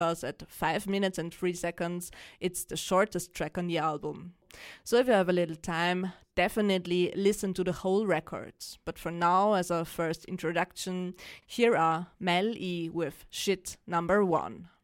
because at 5 minutes and 3 seconds, it's the shortest track on the album. So if you have a little time, definitely listen to the whole record. But for now, as a first introduction, here are Mel E with Shit Number 1.